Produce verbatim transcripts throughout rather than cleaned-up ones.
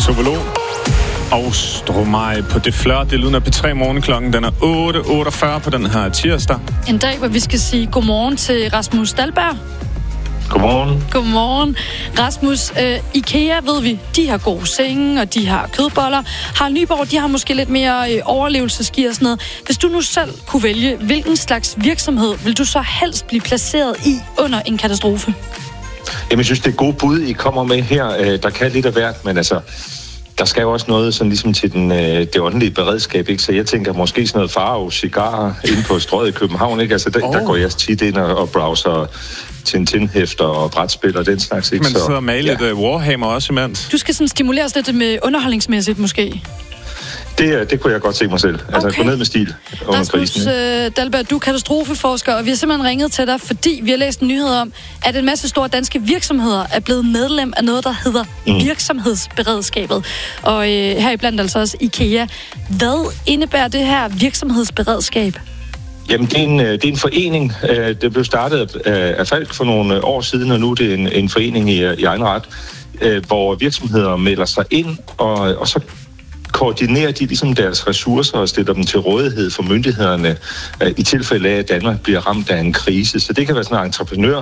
Tovolo og Stromae på Det Flør. Det lyder P tre morgenklokken. Den er otte otteogfyrre på den her tirsdag. En dag, hvor vi skal sige godmorgen til Rasmus Dahlberg. Godmorgen. Godmorgen. Rasmus, øh, IKEA ved vi, de har gode senge, og de har kødboller. Harald Nyborg, de har måske lidt mere øh, overlevelsesgear og sådan noget. Hvis du nu selv kunne vælge, hvilken slags virksomhed vil du så helst blive placeret i under en katastrofe? Jamen, jeg synes, det er gode bud, I kommer med her. Der kan lidt af hvert, men altså, der skal jo også noget sådan ligesom til den, det åndelige beredskab, ikke? Så jeg tænker måske sådan noget Faro, cigarer inde på Strøget i København, ikke? Altså, der, oh. der går jeg tit ind og, og browser Tintin-hæfter og brætspil og den slags, ikke? Men så, så male ja. lidt Warhammer også imens. Du skal sådan stimuleres lidt med underholdningsmæssigt, måske? Det, det kunne jeg godt se mig selv. Altså, okay. Gå ned med stil under Rasmus, krisen. Rasmus Dahlberg, du er katastrofeforsker, og vi har simpelthen ringet til dig, fordi vi har læst en nyhed om, at en masse store danske virksomheder er blevet medlem af noget, der hedder mm. virksomhedsberedskabet. Og øh, her iblandt altså også IKEA. Hvad indebærer det her virksomhedsberedskab? Jamen, det er en, det er en forening. Det blev startet af Falk for nogle år siden, og nu er det en, en forening i, i egen ret, hvor virksomheder melder sig ind, og, og så koordinerer de ligesom deres ressourcer og stiller dem til rådighed for myndighederne i tilfælde af, at Danmark bliver ramt af en krise. Så det kan være sådan en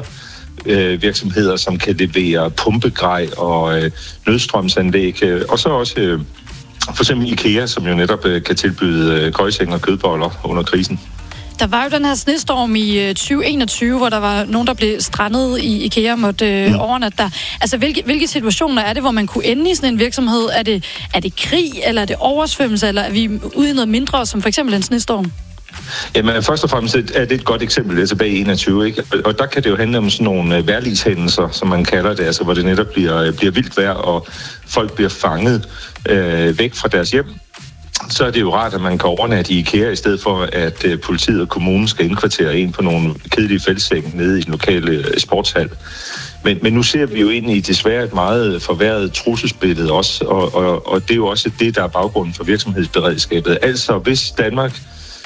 entreprenørvirksomheder, som kan levere pumpegrej og nødstrømsanlæg, og så også for eksempel IKEA, som jo netop kan tilbyde køjeseng og kødboller under krisen. Der var jo den her snestorm i tyve enogtyve, hvor der var nogen, der blev strandet i IKEA og måtte øh, mm. overnatte der. Altså, hvilke, hvilke situationer er det, hvor man kunne ende i sådan en virksomhed? Er det, er det krig, eller er det oversvømmelse, eller er vi ude i noget mindre, som for eksempel en snestorm? Jamen, først og fremmest er det et godt eksempel, det er tilbage i enogtyve, ikke? Og der kan det jo handle om sådan nogle vejrligshændelser, som man kalder det, altså hvor det netop bliver, bliver vildt vejr, og folk bliver fanget øh, væk fra deres hjem. Så er det jo rart, at man kan overnatte i IKEA, i stedet for, at uh, politiet og kommunen skal indkvartere en på nogle kedelige fællessenge nede i den lokale uh, sportshal. Men, men nu ser vi jo ind i desværre et meget forværret trusselsbillede også, og, og, og det er jo også det, der er baggrunden for virksomhedsberedskabet. Altså, hvis Danmark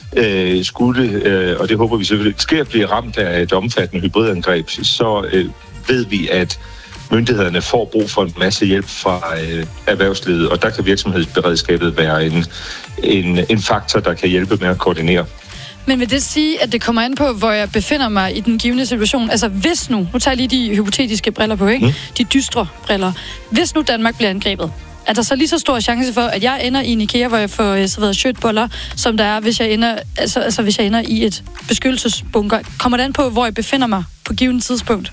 øh, skulle, øh, og det håber vi selvfølgelig sker, blive ramt af et omfattende hybridangreb, så øh, ved vi, at myndighederne får brug for en masse hjælp fra øh, erhvervslivet, og der kan virksomhedsberedskabet være en, en, en faktor, der kan hjælpe med at koordinere. Men vil det sige, at det kommer an på, hvor jeg befinder mig i den givne situation? Altså hvis nu, nu tager jeg lige de hypotetiske briller på, ikke? Mm. De dystre briller. Hvis nu Danmark bliver angrebet, er der så lige så stor chance for, at jeg ender i en IKEA, hvor jeg får serveret shirtboller, som der er, hvis jeg ender, altså, altså hvis jeg ender i et beskyttelsesbunker? Kommer det an på, hvor jeg befinder mig på given tidspunkt?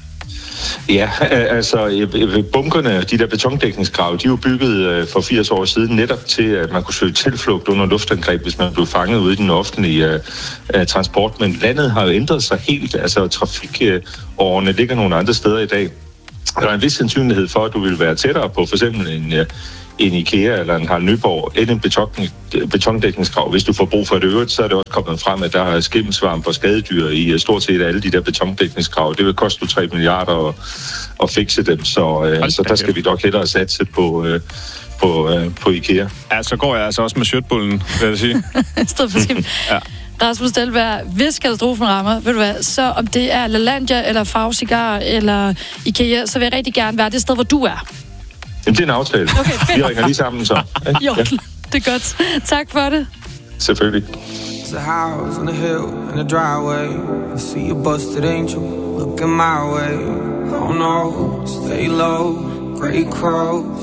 Ja, altså bunkerne, de der betondækningskrav, de er jo bygget for firs år siden netop til, at man kunne søge tilflugt under luftangreb, hvis man blev fanget ude i den offentlige uh, transport. Men landet har jo ændret sig helt, altså trafikårene ligger nogle andre steder i dag. Der er en vis sandsynlighed for, at du vil være tættere på for eksempel en, en IKEA eller en Harald Nyborg eller en beton, betondækningskrav. Hvis du får brug for det øvrigt, så er det også kommet frem, at der er skimmelsvarm på skadedyr i stort set alle de der betondækningskrav. Det vil koste tre milliarder at, at fikse dem, så, øh, så der skal vi nok hellere satse på, øh, på, øh, på IKEA. Ja, så går jeg altså også med shirtbullen, vil jeg sige. Stedet for skimmel. Ja. Rasmus Dahlberg, hvis katastrofen rammer, ved du hvad, så om det er LaLandia, eller Faro Cigar, eller IKEA, så vil jeg rigtig gerne være det sted, hvor du er. Jamen, det er en aftale. Okay, fedt. Vi ringer lige sammen, så. Jo, ja. Det er godt. Tak for det. Selvfølgelig. It's a house on a hill in a driveway. I see a busted angel looking my way. Oh no, stay low, great crows.